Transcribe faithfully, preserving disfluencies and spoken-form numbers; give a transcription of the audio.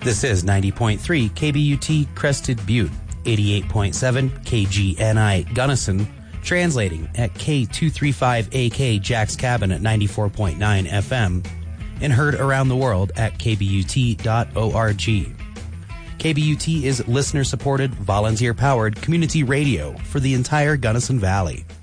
This is ninety point three K B U T Crested Butte, eighty-eight point seven K G N I Gunnison, translating at K two thirty-five A K Jack's Cabin at ninety-four point nine F M, and heard around the world at K B U T dot org. K B U T is listener-supported, volunteer-powered community radio for the entire Gunnison Valley.